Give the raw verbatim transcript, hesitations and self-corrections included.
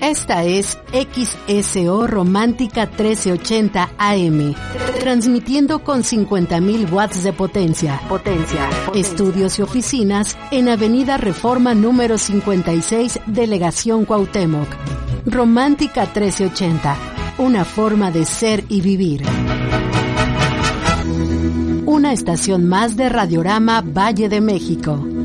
Esta es X S O Romántica trece ochenta A M, transmitiendo con cincuenta mil watts de potencia. Potencia. potencia. Estudios y oficinas en Avenida Reforma número cincuenta y seis, Delegación Cuauhtémoc. Romántica trece ochenta, una forma de ser y vivir. Una estación más de Radiorama Valle de México.